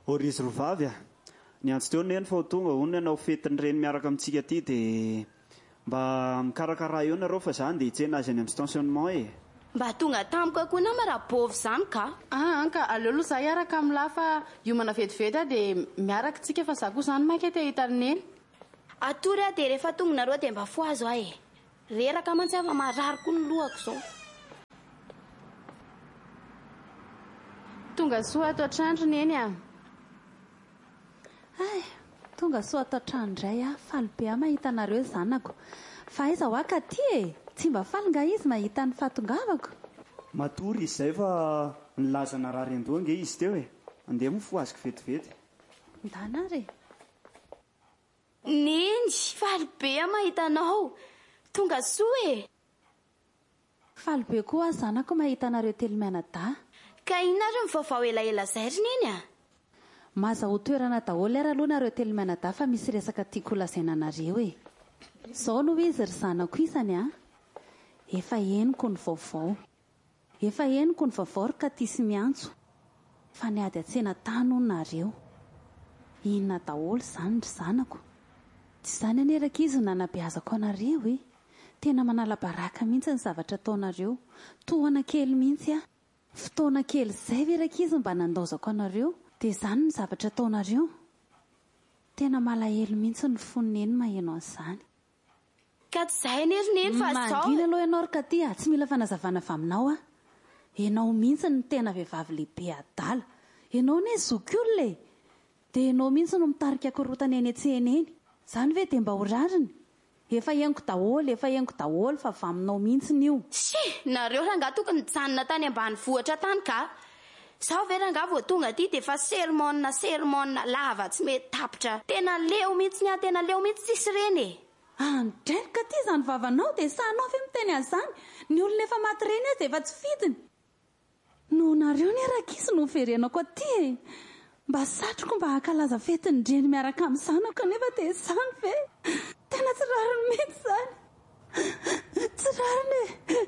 Orizy Rovavy ny antso teo neny fa ho tonga hono ianao fetin'ireny miaraka amintsika aty dia mba mikarakara eo nareo fa zany dia hitsena azy any amin'ny stationnement mba tonga tamiko akoa na maraha-bovy zany ka ka aleolo za iaraka amin'lahy fa iomana vetivety a dia miaraka tsika fa za koa zany mainka te hitanyneny atory a dia rehefa tonga nareo dia mba foazo ahy reraka mantsy ava marary koa ny lohako zao tonga soa ato an-trandro neny a tonga soa atao trano indray faly be mahita anareo zanako fa aiza ho aka ty tsy mba faly nga izy mahita ny fahatongavako matory izy zay fa nilaza narary andoha nge izy teo andeha mofo azoko vetivety ndanary neny faly be mahita anao tonga soa faly be koa zanako mahita anareo telo mianada ka inareo mivaovao elaela zay ry neny a maza ho toerana daholo ary aloha nareo telo mianada fa misy resaka tiako lazaina anareo zao no izy ry zanako izany efa eniko ny vaovao ry ka tisy miantso fa ny ady atsena tany ho nareo inona daholo zany ry zanako tsy zany aneraka izy nanabeazako anareo tena manala baraka mihitsy ny zavatra ataonareo tohana kely mihitsy fotoana kely zay veraka izy mba nandaozako anareo dia zany ny zavatra ataonareo tena malahelo mihitsy ny foneny maheno an'izany ka tsy zay nerineny fa mandina aloha ianao ry ka ty tsy mila fanazavana avy aminao ianao mihitsy ny tena vehivavy lehibe adala ianao ne zokiolona dia ianao mihitsy no mitarika korotana eny atsena eny zany ve dia mba ho rariny efa henoko daholo fa vaminao mihitsy io nareo ranga tokony nijanona tany ambany vohatra tany ka sao ve ranga vao tonga aty dia fa sermona lava tsy mety tapitra tena leo mihitsy tsisy reny andraika ty zany vavanao dia sahanao fe miteny an'izany ny olona efa maty reny dia efa tsy fidiny no nareo ny arakizy no verenako aty mba satroko mba hakalaza fetiny miaraka amin'ny zanako nefa dia zany ve tena tsy rariny mihitsy zany tsy rariny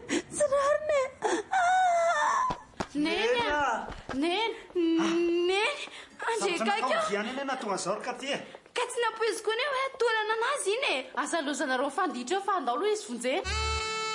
neny anjekaviany eny natonga zao ry ka ty ka tsy napoizy koa ne hoe torana anazy iny asa lozanareo fanditra eo fa andao aloha izy vonjeny